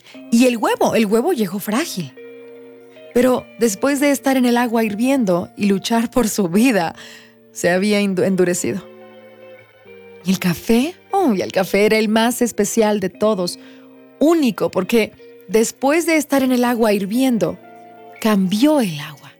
Y el huevo llegó frágil. Pero después de estar en el agua hirviendo y luchar por su vida, se había endurecido. ¿Y el café? Y el café era el más especial de todos, único, porque después de estar en el agua hirviendo, cambió el agua.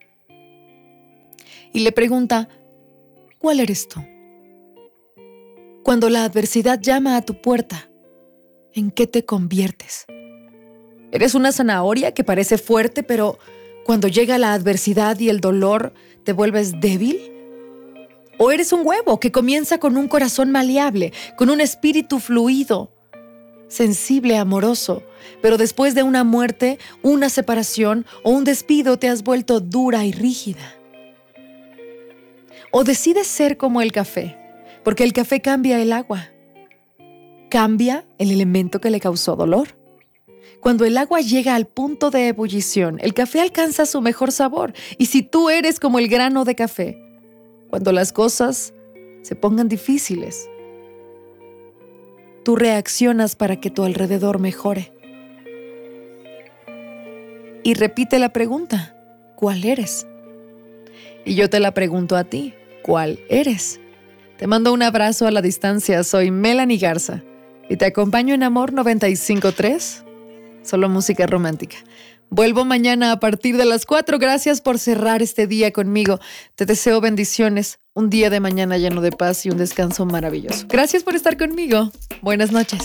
Y le pregunta, ¿cuál eres tú? Cuando la adversidad llama a tu puerta, ¿en qué te conviertes? ¿Eres una zanahoria que parece fuerte, pero cuando llega la adversidad y el dolor, te vuelves débil? ¿O eres un huevo que comienza con un corazón maleable, con un espíritu fluido, sensible, amoroso, pero después de una muerte, una separación o un despido te has vuelto dura y rígida? ¿O decides ser como el café? Porque el café cambia el agua, cambia el elemento que le causó dolor. Cuando el agua llega al punto de ebullición, el café alcanza su mejor sabor. Y si tú eres como el grano de café, cuando las cosas se pongan difíciles, tú reaccionas para que tu alrededor mejore. Y repite la pregunta, ¿cuál eres? Y yo te la pregunto a ti, ¿cuál eres? Te mando un abrazo a la distancia, soy Melanie Garza y te acompaño en Amor 95.3. Solo música romántica. Vuelvo mañana a partir de las 4. Gracias por cerrar este día conmigo. Te deseo bendiciones, un día de mañana lleno de paz y un descanso maravilloso. Gracias por estar conmigo. Buenas noches.